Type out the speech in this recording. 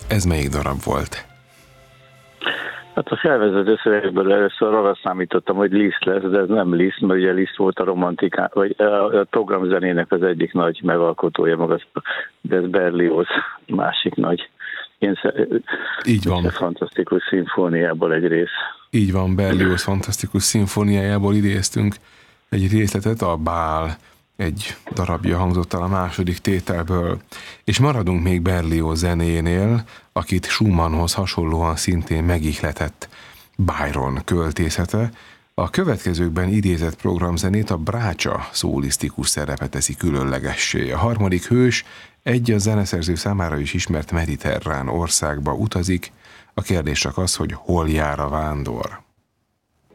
Ez melyik darab volt? Hát a felvezető szövegből először arra számítottam, hogy Liszt lesz, de ez nem Liszt, mert ugye Liszt volt a romantikán, vagy a programzenének az egyik nagy megalkotója, maga, de ez Berlioz másik nagy. Így van. A fantasztikus szimfóniából egy rész. Így van, Berlioz fantasztikus szimfóniájából idéztünk egy részletet, a Bál egy darabja hangzott el a második tételből, és maradunk még Berlioz zenénél, akit Schumannhoz hasonlóan szintén megihletett Byron költészete. A következőkben idézett programzenét a brácsa szólisztikus szerepe teszi különlegessé. A harmadik hős egy a zeneszerző számára is ismert mediterrán országba utazik, a kérdés csak az, hogy hol jár a vándor.